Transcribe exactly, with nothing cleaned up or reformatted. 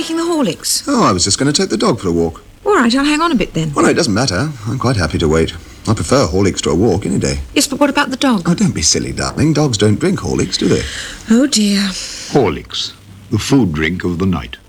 taking the Horlicks? Oh, I was just going to take the dog for a walk. All right, I'll hang on a bit then. Well, no, it doesn't matter. I'm quite happy to wait. I prefer Horlicks to a walk any day. Yes, but what about the dog? Oh, don't be silly, darling. Dogs don't drink Horlicks, do they? Oh, dear. Horlicks, the food drink of the night.